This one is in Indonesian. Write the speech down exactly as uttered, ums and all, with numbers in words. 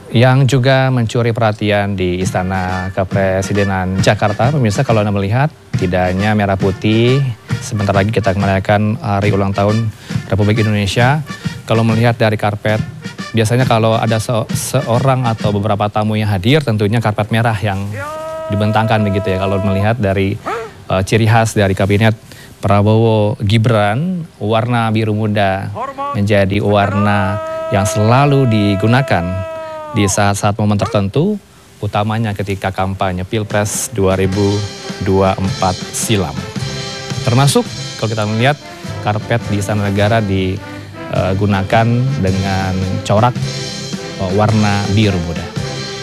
Yang juga mencuri perhatian di Istana Kepresidenan Jakarta, pemirsa, kalau Anda melihat tidak hanya merah putih, sebentar lagi kita merayakan hari ulang tahun Republik Indonesia. Kalau melihat dari karpet, biasanya kalau ada se seorang atau beberapa tamu yang hadir, tentunya karpet merah yang dibentangkan begitu ya. Kalau melihat dari uh, ciri khas dari kabinet Prabowo Gibran, warna biru muda menjadi warna yang selalu digunakan di saat-saat momen tertentu, utamanya ketika kampanye Pilpres dua ribu dua puluh empat silam. Termasuk kalau kita melihat karpet di Istana Negara digunakan dengan corak warna biru muda.